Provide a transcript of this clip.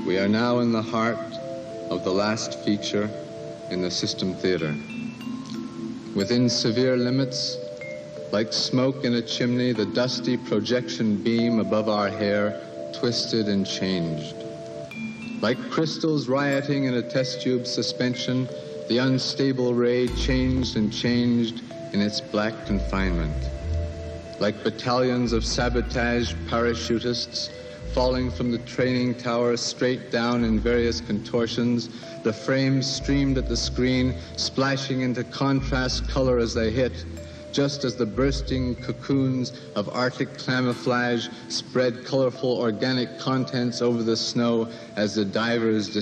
We are now in the heart of the last feature in the System Theater. Within severe limits, like smoke in a chimney, the dusty projection beam above our hair twisted and changed. Like crystals rioting in a test tube suspension, the unstable ray changed and changed in its black confinement. Like battalions of sabotaged parachutists falling from the training tower straight down in various contortions, the frames streamed at the screen, splashing into contrast color as they hit, just as the bursting cocoons of Arctic camouflage spread colorful organic contents over the snow as the divers